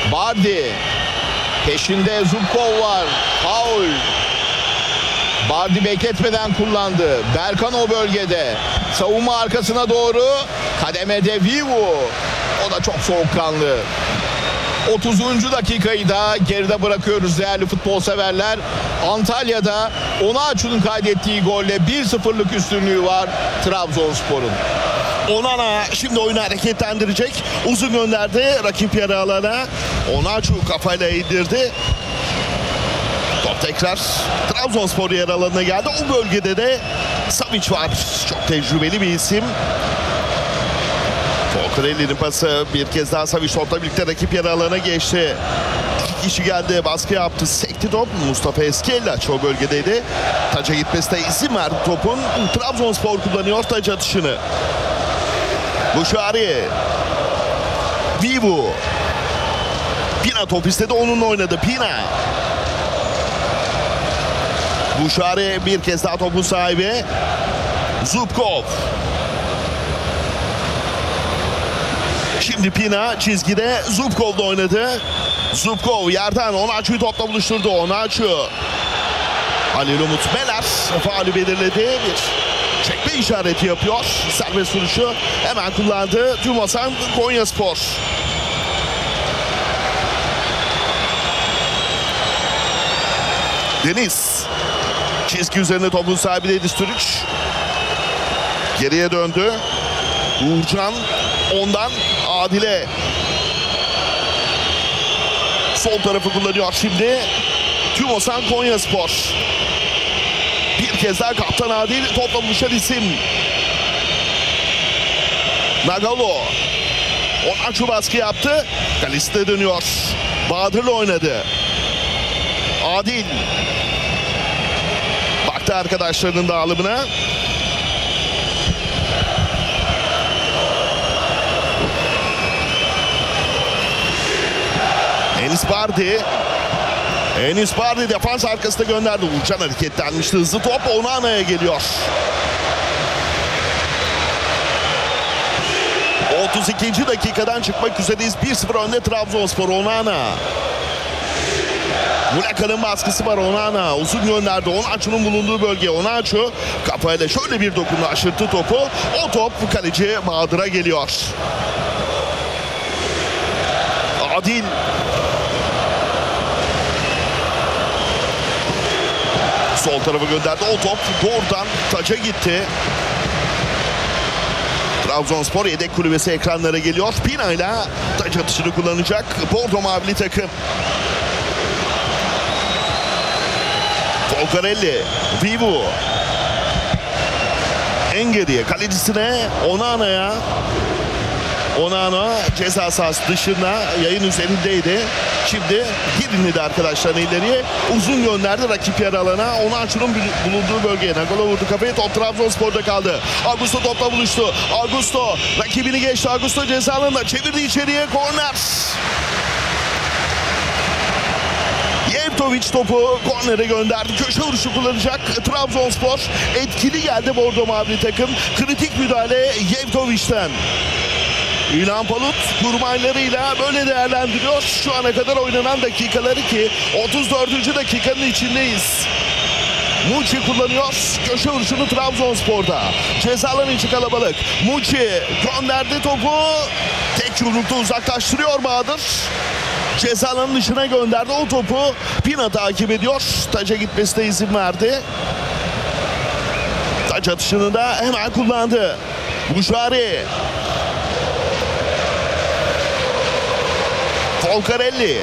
Bardi. Peşinde Zubkov var. Faul. Bardi bekletmeden kullandı. Berkan o bölgede. Savunma arkasına doğru. Kademede Vivu. O da çok soğukkanlı. 30. dakikayı da geride bırakıyoruz değerli futbol severler. Antalya'da Onaçu'nun kaydettiği golle 1-0'lık üstünlüğü var Trabzonspor'un. Onana şimdi oyunu hareketlendirecek. Uzun gönderdi rakip yarı alana. Onaçu kafayla indirdi. Top tekrar Trabzonspor yarı alanına geldi. O bölgede de Savic var. Çok tecrübeli bir isim. Volkarelli'nin pası bir kez daha Savic topla birlikte rakip yarı alana geçti. İki kişi geldi, baskı yaptı. Sekti top. Mustafa Eskellaç o bölgedeydi. Taca gitmesine izin verdi topun. Trabzonspor kullanıyor taç atışını. Buşari. Vivu. Pina top istedi, onunla oynadı. Pina. Buşari bir kez daha topun sahibi. Zubkov. Şimdi Pina çizgide Zubkov'da oynadı. Zubkov yerden Onaçu'yu topla buluşturdu. Onaçu. Halil Umut Meler faulü belirledi. Bir çekme işareti yapıyor. Serbest vuruşu hemen kullandı. Tümosan Konyaspor. Deniz. Çizgi üzerine topun sahibi Deniz Türüç. Geriye döndü. Uğurcan. Ondan Adile. Sol tarafı kullanıyor şimdi. Tümosan Konyaspor. Bir kez daha kaptan Adil topla buluşan isim. Nagalo. Onaçu baskı yaptı. Kaliste dönüyor. Bahadır'la oynadı. Adil. Baktı arkadaşlarının dağılımına. Enis Bardi defans arkasında gönderdi. Uğurcan hareketlenmişti. Hızlı top Onana'ya geliyor. 32. dakikadan çıkmak üzereyiz. 1-0 önde Trabzonspor. Onana. Muleka'nın baskısı var. Onana uzun gönderdi. Onaçu'nun bulunduğu bölge. Onaçu kafayla şöyle bir dokundu. Aşırttı topu. O top kaleci Bahadır'a geliyor. Adil. Sol tarafa gönderdi. O top doğrudan taca gitti. Trabzonspor yedek kulübesi ekranlara geliyor. Pina ile taç atışını kullanacak Bordo Mavili takım. Volkarelli. Vivu. En geriye kalecisine Onana'ya. Onana ceza sahası dışında yayın üzerindeydi. Şimdi girin de arkadaşlar ileriye. Uzun gönderdi rakip yarı alana. Onaçu'nun bulunduğu bölgeye. Nagolo vurdu kafayı. Top Trabzonspor'da kaldı. Augusto topla buluştu. Augusto rakibini geçti. Augusto ceza alanına çevirdi içeriye. Korner. Yevtovic topu kornere gönderdi. Köşe vuruşu kullanacak Trabzonspor. Etkili geldi Bordo Mavili takım. Kritik müdahale Yevtovic'ten. İlhan Palut kurmaylarıyla böyle değerlendiriyor şu ana kadar oynanan dakikaları ki 34. dakikanın içindeyiz. Muçi kullanıyor köşe vuruşunu Trabzonspor'da. Ceza alanı içi kalabalık. Muçi gönderdi topu. Tek yumrukta uzaklaştırıyor Bahadır. Ceza alanının dışına gönderdi o topu. Pina takip ediyor. Taca gitmesine izin verdi. Taç atışını da hemen kullandı. Buşari. Volkarelli.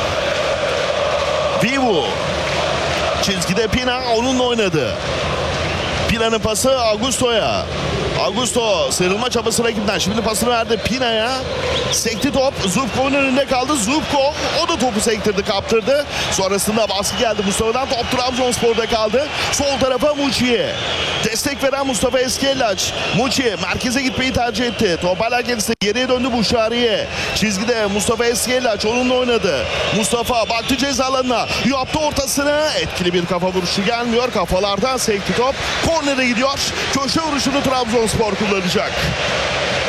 Vivu. Çizgide Pina onunla oynadı. Pina'nın pası Augusto'ya. Augusto sıyrılma çabası rakibinden. Şimdi pasını verdi Pina'ya. Sekti top. Zubkov'un önünde kaldı. Zubkov o da topu sektirdi, kaptırdı. Sonrasında baskı geldi Mustafa'dan. Top Trabzonspor'da kaldı. Sol tarafa Muçi'ye. Destek veren Mustafa Eskellaç. Muçi merkeze gitmeyi tercih etti. Top hala kendisi geriye döndü Buşari'ye. Çizgide Mustafa Eskellaç onunla oynadı. Mustafa baktı ceza alanına. Yaptı ortasını. Etkili bir kafa vuruşu gelmiyor. Kafalardan sekti top. Kornere gidiyor. Köşe vuruşunu Trabzonspor kullanacak.